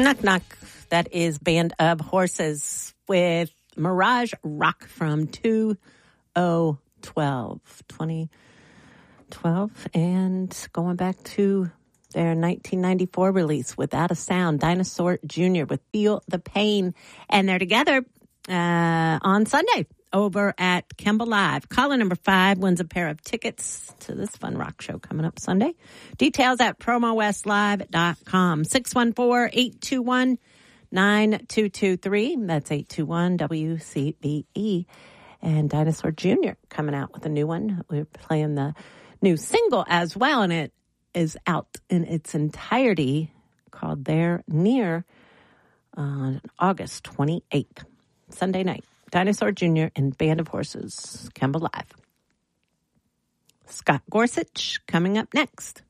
Knock Knock. That is Band of Horses with Mirage Rock from 2012. And going back to their 1994 release, Without a Sound, Dinosaur Jr. with Feel the Pain. And they're together on Sunday over at Kemba Live. Caller number 5 wins a pair of tickets to this fun rock show coming up Sunday. Details at promowestlive.com. 614-821-9223. That's 821-WCBE. And Dinosaur Jr. coming out with a new one. We're playing the new single as well, and it is out in its entirety called There Near on August 28th, Sunday night. Dinosaur Jr. and Band of Horses, Kemba Live. Scott Gorsuch coming up next.